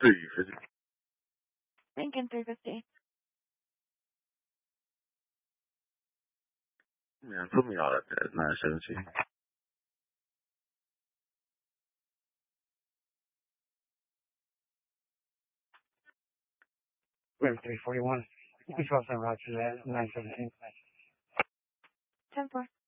350. Lincoln 350. Man, put me all at that 917. River 341. We saw some Roger that 917. 10-4.